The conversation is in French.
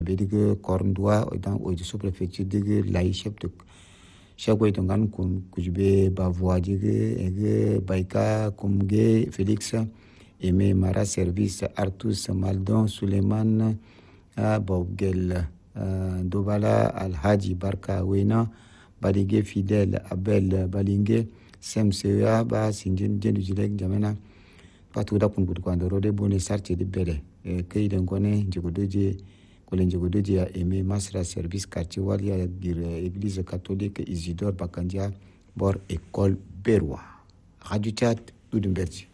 Bédigue Corndois dans au sous-préfecture de l'Aïchep de Chagoué Tongan Kujbe Bavois Ege Baïka Kumge Félix Aimé Mara Service Artus Maldon Suleiman Bobgel Dobala Alhaji Barka Wena Badige Fidèle Abel Balingue Semsea Ba Sinjin Jendujilek Jamena Patuda Kunkutkandoro de Bone Sarti de Bere Keidengone Djogodoje Kolenjogodoje a aimé Masra Service Quartier Walia Église catholique Isidore Bakandia Bor École Berwa Radio Tchad Doudumberti.